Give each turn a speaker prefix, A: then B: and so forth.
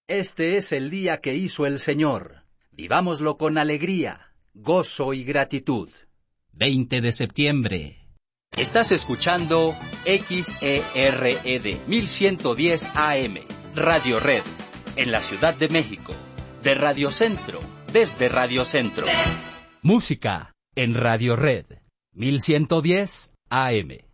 A: Este es el día que hizo el Señor. Vivámoslo con alegría, gozo y gratitud.
B: 20 de septiembre.
C: Estás escuchando XERED 1110 AM, Radio Red, en la Ciudad de México. De Radio Centro, desde Radio Centro.
B: Música en Radio Red 1110 AM.